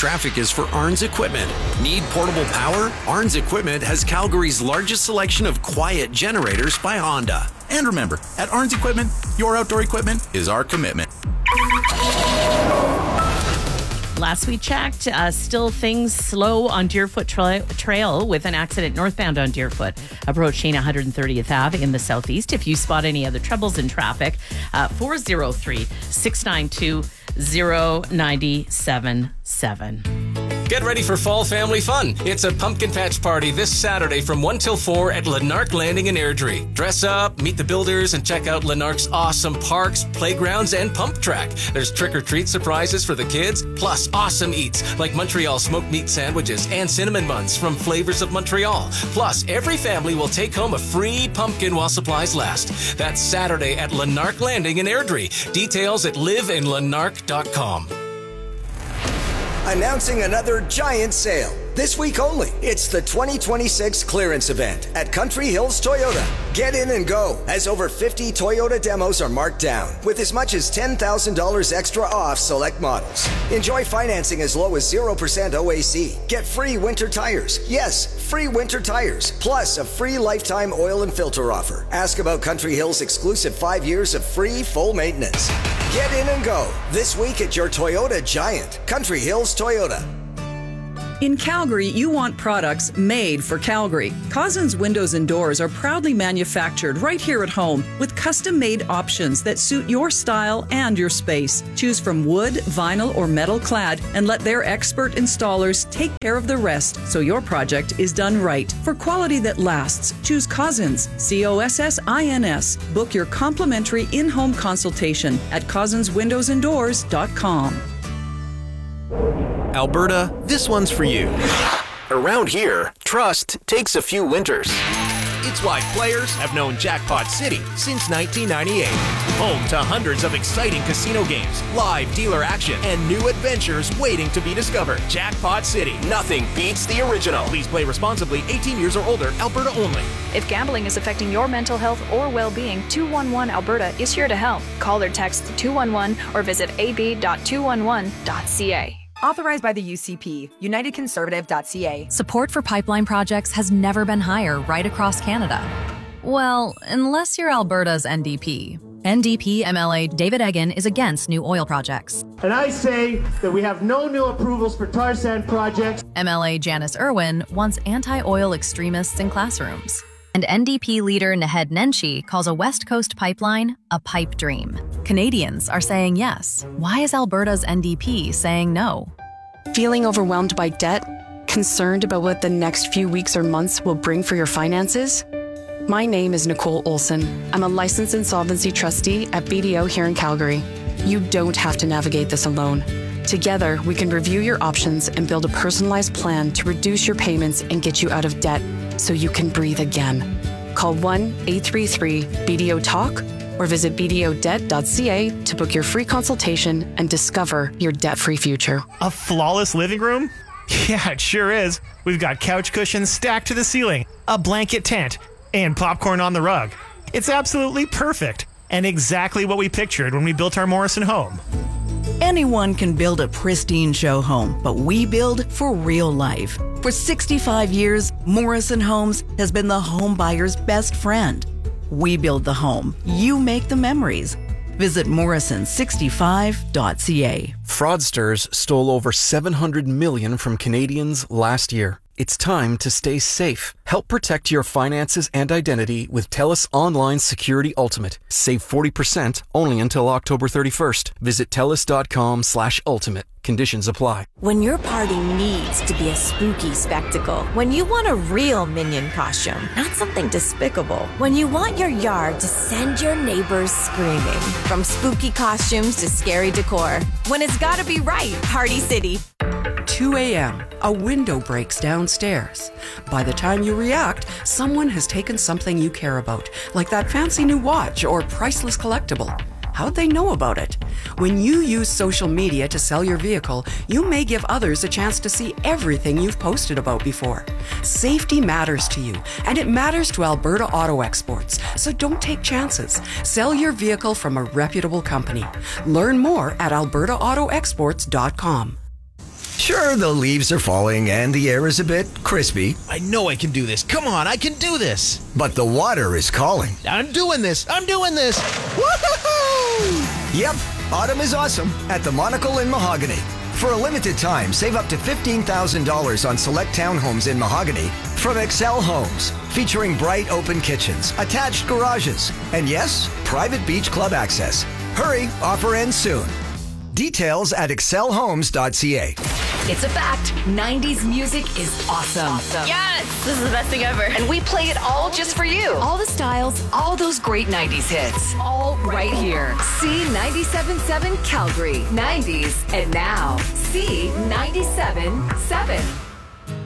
traffic is for Arns Equipment. Need portable power? Arns Equipment has Calgary's largest selection of quiet generators by Honda. And remember, at Arns Equipment, your outdoor equipment is our commitment. Last we checked, still things slow on Deerfoot Trail with an accident northbound on Deerfoot, approaching 130th Ave in the southeast. If you spot any other troubles in traffic, 403-692-0977. Get ready for fall family fun. It's a pumpkin patch party this Saturday from 1 till 4 at Lanark Landing in Airdrie. Dress up, meet the builders, and check out Lanark's awesome parks, playgrounds, and pump track. There's trick-or-treat surprises for the kids, plus awesome eats like Montreal smoked meat sandwiches and cinnamon buns from Flavors of Montreal. Plus, every family will take home a free pumpkin while supplies last. That's Saturday at Lanark Landing in Airdrie. Details at liveinlanark.com. Announcing another giant sale. This week only, it's the 2026 clearance event at Country Hills Toyota. Get in and go, as over 50 Toyota demos are marked down, with as much as $10,000 extra off select models. Enjoy financing as low as 0% OAC. Get free winter tires. Yes, free winter tires, plus a free lifetime oil and filter offer. Ask about Country Hills' exclusive 5 years of free full maintenance. Get in and go, this week at your Toyota Giant, Country Hills Toyota. In Calgary, you want products made for Calgary. Cousins Windows and Doors are proudly manufactured right here at home with custom-made options that suit your style and your space. Choose from wood, vinyl, or metal clad and let their expert installers take care of the rest so your project is done right. For quality that lasts, choose Cousins, COSSINS. Book your complimentary in-home consultation at cousinswindowsanddoors.com. Alberta, this one's for you. Around here, trust takes a few winters. It's why players have known Jackpot City since 1998. Home to hundreds of exciting casino games, live dealer action, and new adventures waiting to be discovered. Jackpot City. Nothing beats the original. Please play responsibly. 18 years or older. Alberta only. If gambling is affecting your mental health or well-being, 211 Alberta is here to help. Call or text 211 or visit ab.211.ca. Authorized by the UCP, UnitedConservative.ca. Support for pipeline projects has never been higher right across Canada. Well, unless you're Alberta's NDP. NDP MLA David Eggen is against new oil projects. And I say that we have no new approvals for tar sand projects. MLA Janice Irwin wants anti-oil extremists in classrooms. And NDP leader Naheed Nenshi calls a West Coast pipeline a pipe dream. Canadians are saying yes. Why is Alberta's NDP saying no? Feeling overwhelmed by debt? Concerned about what the next few weeks or months will bring for your finances? My name is Nicole Olson. I'm a licensed insolvency trustee at BDO here in Calgary. You don't have to navigate this alone. Together, we can review your options and build a personalized plan to reduce your payments and get you out of debt so you can breathe again. Call 1-833-BDO-TALK or visit bdodebt.ca to book your free consultation and discover your debt-free future. A flawless living room? Yeah, it sure is. We've got couch cushions stacked to the ceiling, a blanket tent, and popcorn on the rug. It's absolutely perfect and exactly what we pictured when we built our Morrison home. Anyone can build a pristine show home, but we build for real life. For 65 years, Morrison Homes has been the home buyer's best friend. We build the home. You make the memories. Visit morrison65.ca. Fraudsters stole over $700 million from Canadians last year. It's time to stay safe. Help protect your finances and identity with TELUS Online Security Ultimate. Save 40% only until October 31st. Visit TELUS.com/ultimate. Conditions apply. When your party needs to be a spooky spectacle, when you want a real minion costume, not something despicable, when you want your yard to send your neighbors screaming, from spooky costumes to scary decor, when it's gotta be right, Party City. 2 a.m. A window breaks downstairs. By the time you react, someone has taken something you care about, like that fancy new watch or priceless collectible. How'd they know about it? When you use social media to sell your vehicle, you may give others a chance to see everything you've posted about before. Safety matters to you, and it matters to Alberta Auto Exports, so don't take chances. Sell your vehicle from a reputable company. Learn more at albertaautoexports.com. Sure, the leaves are falling and the air is a bit crispy. I know I can do this. Come on, I can do this. But the water is calling. I'm doing this. Woo-hoo-hoo! Yep, autumn is awesome at the Monocle in Mahogany. For a limited time, save up to $15,000 on select townhomes in Mahogany from Excel Homes, featuring bright open kitchens, attached garages, and yes, private beach club access. Hurry, offer ends soon. Details at excelhomes.ca. It's a fact. 90s music is awesome. Yes! This is the best thing ever. And we play it all just for you. All the styles, all those great 90s hits. All right here. C97.7 Calgary. 90s and now. C97.7.